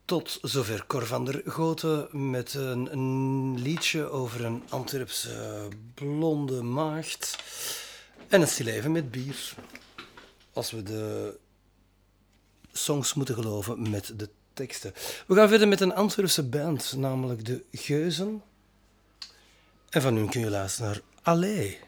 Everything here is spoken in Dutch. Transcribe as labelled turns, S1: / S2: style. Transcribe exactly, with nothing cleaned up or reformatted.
S1: Tot zover Cor van der Goten met een, een liedje over een Antwerpse blonde maagd en een stil even met bier. Als we de songs moeten geloven met de teksten. We gaan verder met een Antwerpse band, namelijk de Geuzen. En van hun kun je luisteren naar Allee.